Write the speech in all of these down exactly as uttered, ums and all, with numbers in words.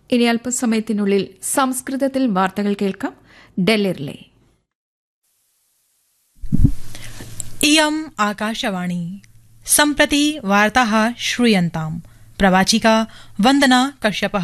ഇനി അല്പസമയത്തിനുള്ളിൽ സംസ്കൃതത്തിൽ വാർത്തകൾ കേൾക്കാം. ഡൽഹിയിലെ इयम् आकाशवाणी सम्प्रति वार्ताः श्रूयन्ताम्. प्रवाचिका वन्दना कश्यपः.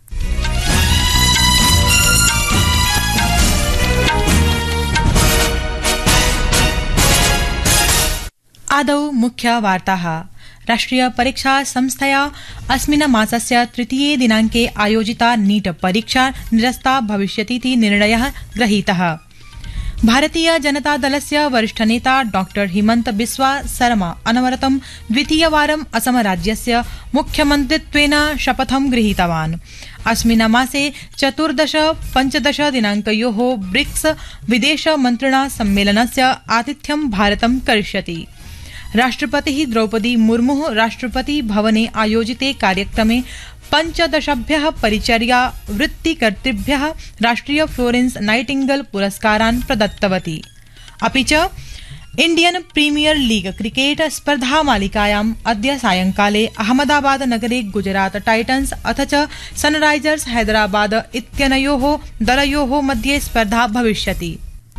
आदौ मुख्य वार्ताः. राष्ट्रिय परीक्षा संस्थया अस्मिन् मासस्य तृतीये दिनाङ्के आयोजिता नीट परीक्षा निरस्ता भविष्यतीति निर्णयः गृहीतः. भारतीय जनता दलस्य वरिष्ठ नेता डॉ हिमंत बिस्वा सरमा अनवरतं द्वितीयवारं असम राज्यस्य मुख्यमन्त्रित्वेन शपथं गृहीतवान्. अस्मिन् मासे चतुर्दश पञ्चदश दिनाङ्कयोः ब्रिक्स विदेशमन्त्रिणा सम्मेलनस्य आतिथ्यं भारतं करिष्यति. राष्ट्रपतिः द्रौपदी मुर्मुः राष्ट्रपति भवने आयोजिते कार्यक्रमे पञ्चदशभ्यः परिचर्या वृत्तिकर्तृभ्यः राष्ट्रिय फ्लोरेंस नाइटिंगेल पुरस्कारान् प्रदत्तवती. अपि च इंडियन प्रीमियर लीग क्रिकेट स्पर्धा मालिकायाम् अद्य सायंकाले अहमदाबाद नगरे गुजरात टाइटन्स अथ च सनराइजर्स हैदराबाद इत्यनयोः दलयोः मध्ये स्पर्धा भविष्यति.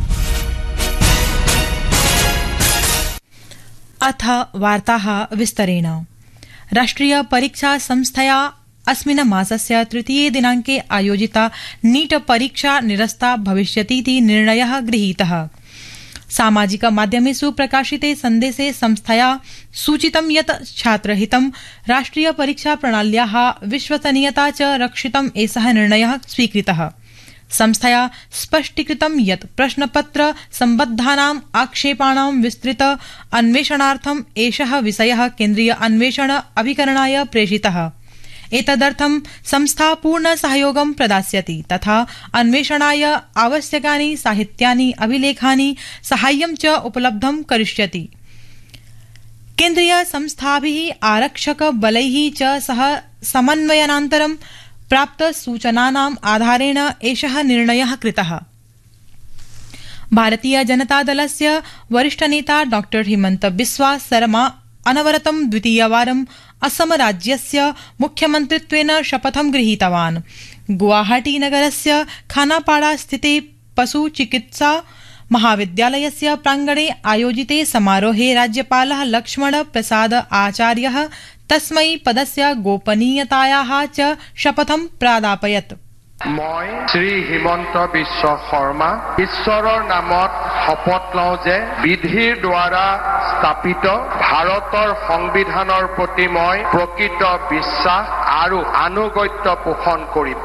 अथ वार्ताः विस्तरेण. राष्ट्रिय परीक्षा संस्थया अस्मिन् मासस्य तृतीये दिनाङ्के आयोजिता नीट परीक्षा निरस्ता भविष्यतीति निर्णयः गृहीतः. सामाजिक माध्यमेषु प्रकाशिते सन्देशे संस्थया सूचितं यत् छात्रहितं राष्ट्रिय परीक्षा प्रणाल्याः विश्वसनीयता च रक्षितम् एषः निर्णयः स्वीकृतः. संस्थया स्पष्टीकृतं यत् प्रश्नपत्र सम्बद्धानाम् आक्षेपाणां विस्तृत अन्वेषणार्थम् एषः विषयः केन्द्रीय अन्वेषण अभिकरणाय प्रेषितः. एतदर्थं संस्था पूर्ण सहयोगं प्रदास्यति तथा अन्वेषणाय आवश्यकानि साहित्यानि अभिलेखानि साहाय्यं च उपलब्धं करिष्यति. केन्द्रीय संस्थाभिः आरक्षक बलैः च सह समन्वयनान्तरं प्राप्त सूचनानाम् आधारेण एषः निर्णयः कृतः. भारतीय जनता दलस्य वरिष्ठ नेता डॉ हिमंत बिस्वा सरमा अनवरतं द्वितीयवारं असम राज्यस्य मुख्यमन्त्रित्वेन शपथं गृहीतवान्. गुवाहाटी नगरस्य खानापाड़ा स्थिते पशु चिकित्सा महाविद्यालयस्य प्रांगणे आयोजिते समारोहे राज्यपालः लक्ष्मण प्रसाद आचार्यः तस्मै पदस्य गोपनीयतायाः च शपथं प्रादापयत्. মই শ্ৰী হিমন্ত বিশ্ব শৰ্মা ঈশ্বৰৰ নামত শপত লওঁ যে বিধিৰ দ্বাৰা স্থাপিত ভাৰতৰ সংবিধানৰ প্ৰতি মই প্ৰকৃত বিশ্বাস আৰু আনুগত্য পোষণ কৰিম.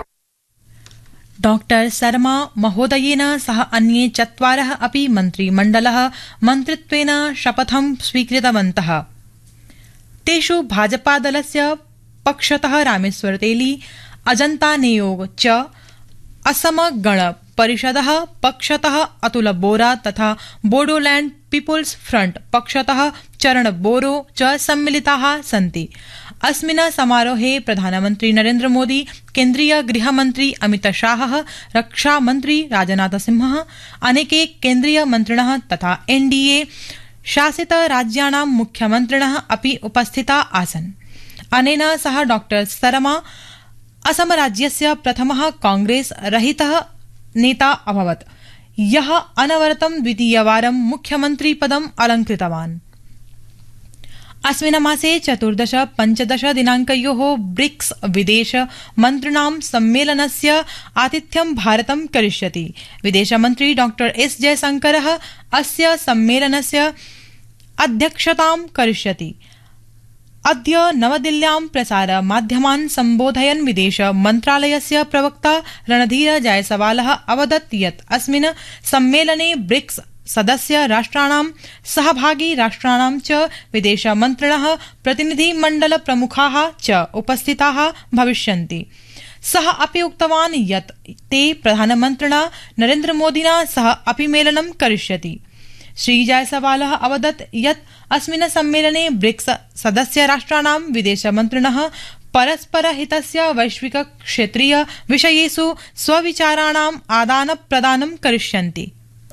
डॉक्टर शर्मा महोदयेन सह अन्ये चत्वारः अपि मन्त्रिमण्डलः मन्त्रित्वेन शपथं स्वीकृतवन्तः. तेषु भाजपादलस्य पक्षतः रामेश्वर तेली, अजंता नेयोग च, असम गण परिषदः पक्षतः अतुल बोरा तथा बोडोलैंड पीपुल्स फ्रंट पक्षतः चरण बोरो च सम्मिलिताः सन्ति. अस्मिन् समारोहे प्रधानमन्त्री नरेन्द्र मोदी, केन्द्रीय गृहमन्त्री अमित शाहः, रक्षामन्त्री राजनाथ सिंहः, अनेके केन्द्रीय मन्त्रिणः तथा एनडीए शासित राज्याणां मुख्यमन्त्रिणः अपि उपस्थिता आसन्. अनेन सह डॉ शर्मा असम राज्यस्य प्रथमः कांग्रेस रहितः नेता अभवत्, यः अनवरतं द्वितीयवारं मुख्यमन्त्रिपदम् अलङ्कृतवान्. अस्मिन् मासे चतुर्दश पञ्चदश दिनाङ्कयोः ब्रिक्स विदेश मन्त्रिणां सम्मेलनस्य आतिथ्यं भारतं करिष्यति. विदेशमन्त्री डॉ एस जयशंकरः अस्य सम्मेलनस्य अध्यक्षतां करिष्यति. अद्य नवदिल्ल्यां प्रसार माध्यमान् सम्बोधयन् विदेश मन्त्रालयस्य प्रवक्ता रणधीर जायसवालः अवदत् यत् अस्मिन् सम्मेलने ब्रिक्स सदस्य राष्ट्राणां सहभागी राष्ट्राणां च विदेशमन्त्रिणः प्रतिनिधिमण्डल प्रमुखाः च उपस्थिताः भविष्यन्ति. सः अपि उक्तवान् यत् ते प्रधानमन्त्रिणा नरेन्द्र मोदिना सह अपि मेलनं करिष्यति. श्री जायसवालः अवदत् यत् अस्मिन् सम्मेलने ब्रिक्स सदस्य राष्ट्राणां विदेशमन्त्रिणः परस्पर हितस्य वैश्विक क्षेत्रीय विषयेषु स्वविचाराणाम् आदान प्रदानं करिष्यन्ति.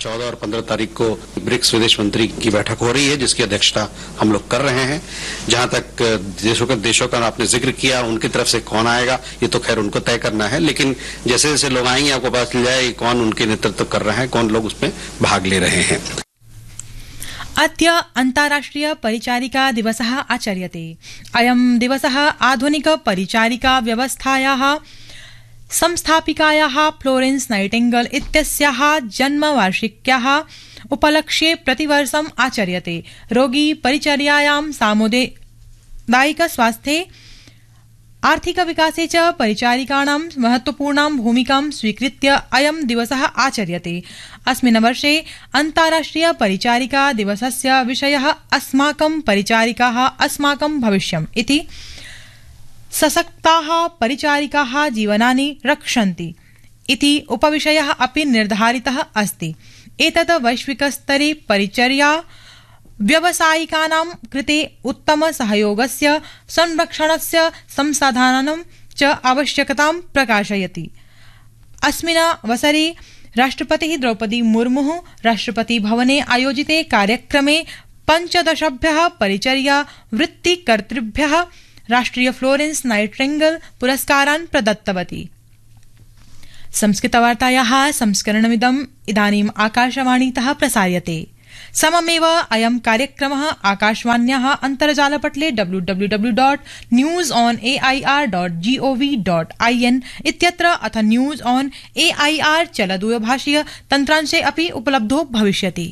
चौदह और पंद्रह तारीख को ब्रिक्स विदेश मंत्री की बैठक हो रही है, जिसकी अध्यक्षता हम लोग कर रहे हैं। जहां तक देशों का देशों का आपने जिक्र किया, उनकी तरफ से कौन आएगा ये तो खैर उनको तय करना है, लेकिन जैसे जैसे लोग आएंगे आपको पता चल जाए कौन उनके नेतृत्व कर रहे हैं, कौन लोग उसमें भाग ले रहे हैं। अद्य अन्ताराष्ट्रिय परिचारिका दिवसः आचर्यते। अयं दिवसः आधुनिक परिचारिका व्यवस्थायाः संस्थापिकायाः फ्लोरेंस नाइटिंगेल इत्यस्याः जन्मवार्षिक्याः उपलक्ष्ये प्रतिवर्षम् आचर्यते। रोगी परिचर्यायां सामुदायिक स्वास्थ्ये आर्थिक विकासे च परिचारिकाणां महत्वपूर्णां भूमिकां स्वीकृत्य अयं दिवसः आचर्यते। अस्मिन् वर्षे अन्ताराष्ट्रिय परिचारिका दिवसस्य विषयः अस्माकं परिचारिकाः अस्माकं भविष्यम् इति। सशक्ताः परिचारिकाः जीवनानि रक्षन्ति इति उपविषयः अपि निर्धारितः अस्ति। एतत् वैश्विकस्तरे परिचर्या व्यावसायिकानां कृते उत्तम सहयोगस्य संरक्षणस्य संसाधनानां च आवश्यकतां प्रकाशयति। अस्मिन् अवसरे राष्ट्रपतिः द्रौपदी मुर्मुः राष्ट्रपति भवने आयोजिते कार्यक्रमे पञ्चदशभ्यः परिचर्या वृत्तिकर्तृभ्यः राष्ट्रिय फ्लोरेंस नाइटिंगेल पुरस्कारान् प्रदत्तवती। संस्कृतवार्तायाः संस्करणमिदम् इदानीम् आकाशवाणीतः प्रसार्यते। सममेव अयं कार्यक्रमः आकाशवाण्याः अन्तर्जालपटले W W W dot news on A I R dot gov dot I N इत्यत्र अथ news on A I R चलदूरभाषीय तन्त्रांशे अपि उपलब्धो भविष्यति।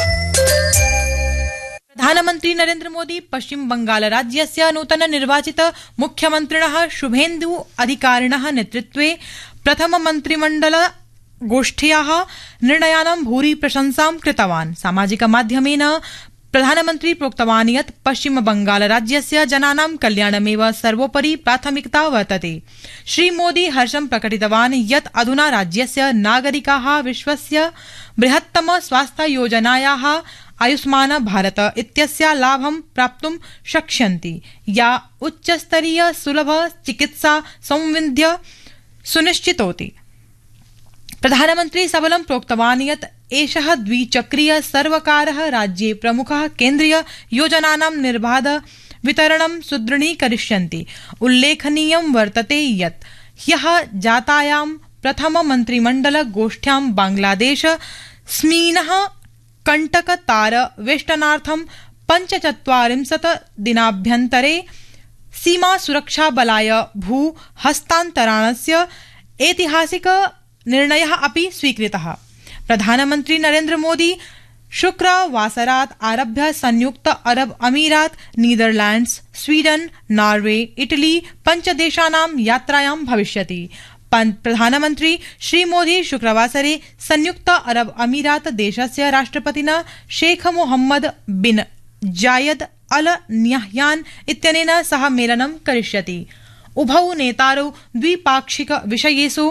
प्रधानमन्त्री नरेन्द्र मोदी पश्चिम बंगाल राज्यस्य नूतन निर्वाचित मुख्यमन्त्रिणः शुभेन्दु अधिकारिणः नेतृत्वे प्रथम मन्त्रिमण्डल गोष्ठ्याः निर्णयानां भूरि प्रशंसां कृतवान्। सामाजिक माध्यमेन प्रधानमन्त्री प्रोक्तवान् यत् पश्चिम बंगाल राज्यस्य जनानां कल्याणमेव सर्वोपरि प्राथमिकता वर्तते। श्रीमोदी हर्षं प्रकटितवान् यत् अधुना राज्यस्य नागरिकाः विश्वस्य बृहत्तम स्वास्थ्य योजनायाः आयुष्मान भारत इत्यस्य लाभं प्राप्तुं शक्ष्यन्ति, या उच्चस्तरीय सुलभ चिकित्सा सौविध्य सुनिश्चितोति। प्रधानमन्त्री सबलं प्रोक्तवान् यत् एषः द्विचक्रीय सर्वकारः राज्ये प्रमुखः केन्द्रीय योजनानां निर्बाध वितरणं सुदृढीकरिष्यन्ति। उल्लेखनीयं वर्तते यत् ह्यः जातायां प्रथम मन्त्रिमण्डल गोष्ठ्यां बांग्लादेश स्मीनः कण्टकतार वेष्टनार्थं पञ्चचत्वारिंशत् दिनाभ्यन्तरे सीमा सुरक्षा बलाय भू हस्तान्तरणस्य ऐतिहासिक निर्णयः अपि स्वीकृतः। प्रधानमन्त्री नरेन्द्र मोदी शुक्रवासरात् आरभ्य संयुक्त अरब अमीरात, नीदरलैंड्स, स्वीडन, नॉर्वे, इटली पञ्चदेशानां यात्रायां भविष्यति। प्रधानमन्त्री श्रीमोदी शुक्रवासरे संयुक्त अरब अमीरात देशस्य राष्ट्रपतिना शेख मोहम्मद बिन जायद अल न्याह्यान इत्यनेन सह मेलनं करिष्यति। उभौ नेतारौ द्विपाक्षिक विषयेषु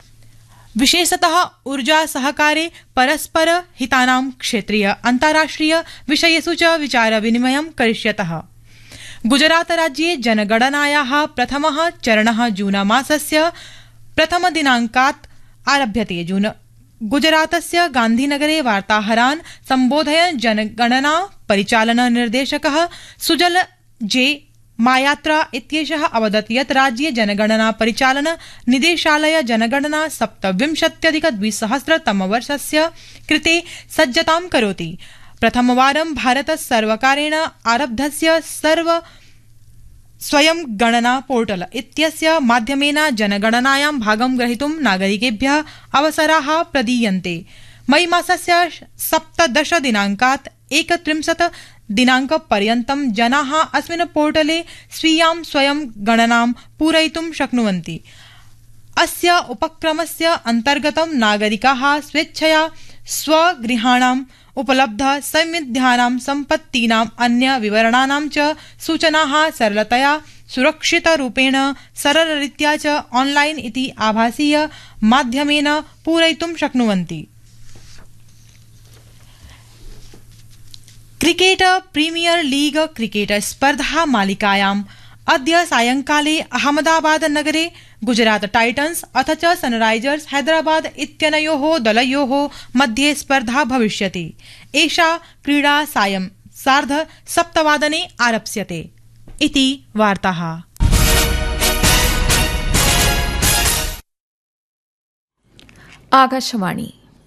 विशेषतः ऊर्जा सहकारे परस्पर हितानां क्षेत्रीय अन्ताराष्ट्रिय विषयेषु च विचार विनिमयं करिष्यतः। गुजरात राज्ये जनगणनायाः प्रथमः चरणः जून मासस्य प्रथम दिनांकात् आरभ्यते। जून गुजरातस्य गांधीनगरे वार्ताहरान् सम्बोधयन् जनगणना परिचालन निर्देशकः सुजल जे मायात्रा इत्येषः अवदत् यत् राज्ये जनगणना परिचालन निदेशालय जनगणना सप्तविंशत्यधिक द्विसहस्रतमवर्षस्य कृते सज्जतां करोति। प्रथमवारं भारत सर्वकारेण आरब्धस्य सर्व स्वयं गणना पोर्टल इत्यस्य माध्यमेन जनगणनायां भागं ग्रहीतुं नागरिकेभ्यः अवसराः प्रदीयन्ते। मई मासस्य सप्तदश दिनांकात् एकत्रिंशत् दिनांकपर्यन्तं जनाः अस्मिन् पोर्टले स्वीयां स्वयं गणनां पूरयितुं शक्नुवन्ति। अस्य उपक्रमस्य अन्तर्गतं नागरिकाः स्वेच्छया स्वगृहाणाम् उपलब्ध समिध्यानां सम्पत्तीनाम् अन्य विवरणानां च सूचनाः सरलतया सुरक्षितरूपेण सरलरीत्या च ऑनलाइन इति आभासीय माध्यमेन पूरयितुं शक्नुवन्ति। क्रिकेट प्रीमियर लीग क्रिकेट स्पर्धा मालिकायाम् अद्य सायंकाले अहमदाबाद नगरे गुजरात टाइटन्स अथ च सनराइजर्स हैदराबाद इत्यनयोः दलयोः मध्ये स्पर्धा भविष्यति। एषा क्रीडा सायं सार्ध सप्तवादने आरप्स्यते। इति वार्ताः। ആകാശവാണി.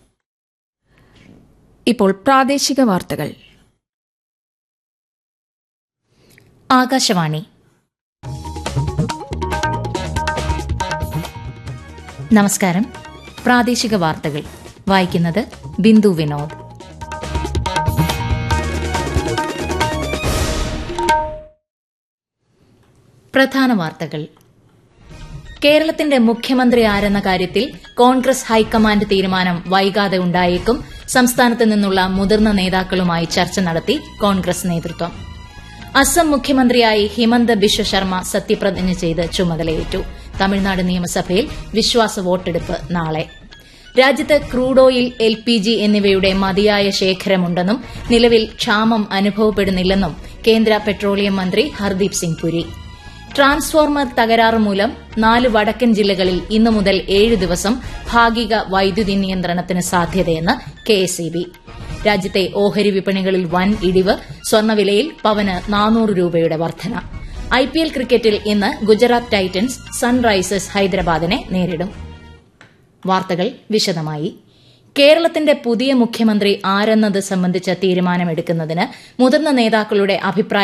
ഇപ്പോൾ പ്രാദേശിക വാർത്തകൾ. ആകാശവാണി. നമസ്കാരം. പ്രാദേശിക വാർത്തകൾ വായിക്കുന്നത് ബിന്ദു വിനോദ്. പ്രധാന വാർത്തകൾ. കേരളത്തിന്റെ മുഖ്യമന്ത്രി ആരെന്ന കാര്യത്തിൽ കോൺഗ്രസ് ഹൈക്കമാൻഡ് തീരുമാനം വൈകാതെ ഉണ്ടായേക്കും. സംസ്ഥാനത്ത് നിന്നുള്ള മുതിർന്ന നേതാക്കളുമായി ചർച്ച നടത്തി കോൺഗ്രസ് നേതൃത്വം. അസം മുഖ്യമന്ത്രിയായി ഹിമന്ത ബിശ്വ ശർമ്മ സത്യപ്രതിജ്ഞ ചെയ്ത് ചുമതലയേറ്റു. തമിഴ്നാട് നിയമസഭയിൽ വിശ്വാസ വോട്ടെടുപ്പ് നാളെ. രാജ്യത്ത് crude oil, L P G എന്നിവയുടെ മതിയായ ശേഖരമുണ്ടെന്നും നിലവിൽ ക്ഷാമം അനുഭവപ്പെടുന്നില്ലെന്നും കേന്ദ്ര പെട്രോളിയം മന്ത്രി ഹർദീപ് സിംഗ് പുരി. ട്രാൻസ്ഫോർമർ തകരാറ് മൂലം നാല് വടക്കൻ ജില്ലകളിൽ ഇന്നു മുതൽ ഏഴ് ദിവസം ഭാഗിക വൈദ്യുതി നിയന്ത്രണത്തിന് സാധ്യതയെന്ന് കെ എസ് ഇ ബി. രാജ്യത്തെ ഓഹരി വിപണികളിൽ വൻ ഇടിവ്. സ്വർണ്ണവിലയിൽ പവന് നാനൂറ് രൂപയുടെ വർധന. ഐ പി എൽ ക്രിക്കറ്റിൽ ഇന്ന് ഗുജറാത്ത് ടൈറ്റൻസ് സൺറൈസേഴ്സ് ഹൈദരാബാദിനെ നേരിടും. വാർത്തകൾ വിശദമായി. കേരളത്തിന്റെ പുതിയ മുഖ്യമന്ത്രി ആരെന്നത് സംബന്ധിച്ച തീരുമാനമെടുക്കുന്നതിന് മുതിർന്ന നേതാക്കളുടെ അഭിപ്രായം